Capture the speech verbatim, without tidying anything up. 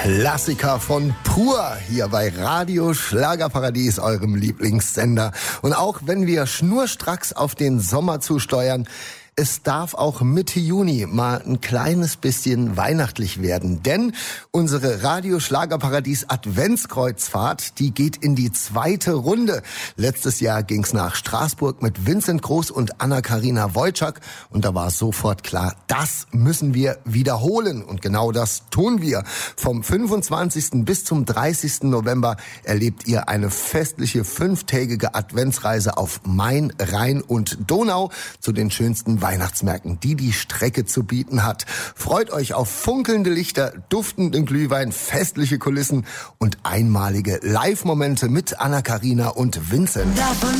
Klassiker von Pur hier bei Radio Schlagerparadies, eurem Lieblingssender. Und auch wenn wir schnurstracks auf den Sommer zusteuern, es darf auch Mitte Juni mal ein kleines bisschen weihnachtlich werden, denn unsere Radio Schlagerparadies Adventskreuzfahrt, die geht in die zweite Runde. Letztes Jahr ging's nach Straßburg mit Vincent Groß und Anna-Karina Wojcik und da war es sofort klar, das müssen wir wiederholen und genau das tun wir. Vom fünfundzwanzigsten bis zum dreißigsten November erlebt ihr eine festliche fünftägige Adventsreise auf Main, Rhein und Donau zu den schönsten Weihnachtsmärkten, die die Strecke zu bieten hat. Freut euch auf funkelnde Lichter, duftenden Glühwein, festliche Kulissen und einmalige Live-Momente mit Anna-Karina und Vincent. Davon